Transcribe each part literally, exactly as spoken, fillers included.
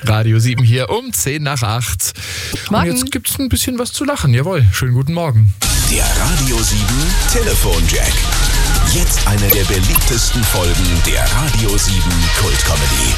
Radio sieben hier um zehn nach acht. Morgen. Und jetzt gibt's ein bisschen was zu lachen. Jawohl, schönen guten Morgen. Der Radio sieben Telefonjack. Jetzt eine der beliebtesten Folgen der Radio sieben Kult-Comedy.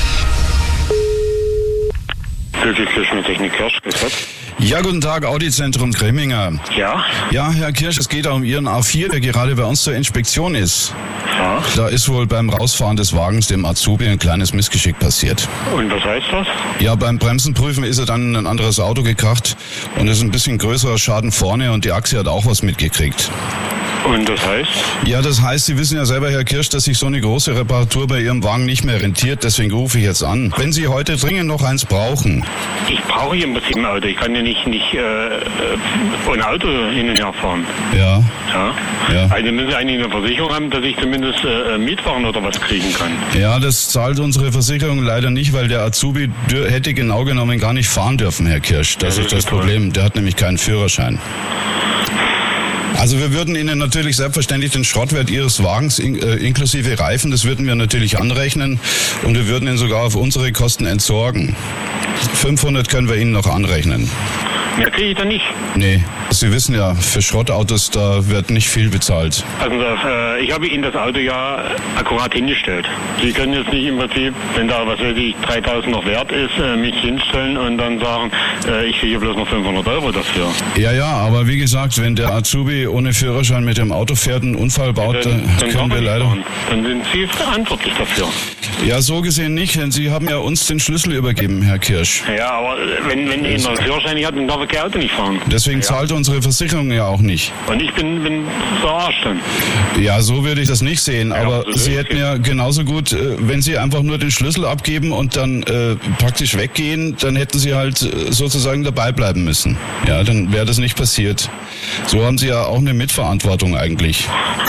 Glücklich mit Technik Kirsch, grüß Gott. Ja, guten Tag, Audi-Zentrum Grimminger. Ja? Ja, Herr Kirsch, es geht um Ihren A vier, der gerade bei uns zur Inspektion ist. Ja. Da ist wohl beim Rausfahren des Wagens dem Azubi ein kleines Missgeschick passiert. Und was heißt das? Ja, beim Bremsenprüfen ist er dann in ein anderes Auto gekracht und es ist ein bisschen größerer Schaden vorne und die Achse hat auch was mitgekriegt. Und das heißt? Ja, das heißt, Sie wissen ja selber, Herr Kirsch, dass sich so eine große Reparatur bei Ihrem Wagen nicht mehr rentiert. Deswegen rufe ich jetzt an. Wenn Sie heute dringend noch eins brauchen. Ich brauche hier im Prinzip ein Auto. Ich kann ja nicht, nicht äh, ohne Auto hin und her fahren. Ja. Ja? Ja. Also müssen Sie eigentlich eine Versicherung haben, dass ich zumindest äh, Mietwagen oder was kriegen kann. Ja, das zahlt unsere Versicherung leider nicht, weil der Azubi dür- hätte genau genommen gar nicht fahren dürfen, Herr Kirsch. Das Ja, ist das das ist toll. Problem. Der hat nämlich keinen Führerschein. Also wir würden Ihnen natürlich selbstverständlich den Schrottwert Ihres Wagens in, äh, inklusive Reifen, das würden wir natürlich anrechnen und wir würden ihn sogar auf unsere Kosten entsorgen. fünfhundert können wir Ihnen noch anrechnen. Mehr kriege ich da nicht. Nee, Sie wissen ja, für Schrottautos, da wird nicht viel bezahlt. Also äh, ich habe Ihnen das Auto ja akkurat hingestellt. Sie können jetzt nicht im Prinzip, wenn da was weiß ich, dreitausend noch wert ist, äh, mich hinstellen und dann sagen, äh, ich kriege bloß noch fünfhundert Euro dafür. Ja, ja, aber wie gesagt, wenn der Azubi ohne Führerschein mit dem Auto fährt, einen Unfall baut, Dann, dann dann können wir darf ich leider... fahren. Dann sind Sie verantwortlich dafür. Ja, so gesehen nicht, denn Sie haben ja uns den Schlüssel übergeben, Herr Kirsch. Ja, aber wenn, wenn ich einen Führerschein nicht habe, dann darf ich kein Auto nicht fahren. Deswegen Ja. zahlt unsere Versicherung ja auch nicht. Und ich bin, bin verarscht dann. Ja, so würde ich das nicht sehen, aber so Sie ist hätten es. ja genauso gut, äh, wenn Sie einfach nur den Schlüssel abgeben und dann äh, praktisch weggehen, dann hätten Sie halt äh, sozusagen dabei bleiben müssen. Ja, dann wäre das nicht passiert. So haben Sie ja auch eine Mitverantwortung eigentlich.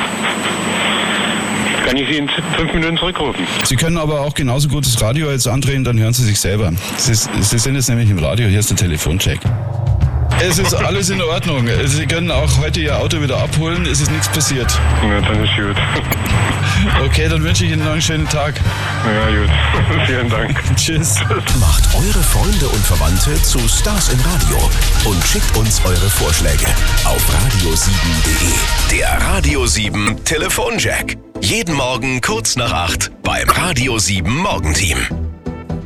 Kann ich Sie in fünf Minuten zurückrufen? Sie können aber auch genauso gut das Radio jetzt andrehen, dann hören Sie sich selber. Sie, Sie sind jetzt nämlich im Radio, hier ist der Telefoncheck. Es ist alles in Ordnung. Sie können auch heute Ihr Auto wieder abholen, es ist nichts passiert. Ja, dann ist gut. Okay, dann wünsche ich Ihnen noch einen schönen Tag. Ja, gut. Vielen Dank. Tschüss. Macht eure Freunde und Verwandte zu Stars im Radio und schickt uns eure Vorschläge auf radio sieben punkt de. Der Radio sieben Telefonjack. Jeden Morgen kurz nach acht beim Radio sieben Morgenteam.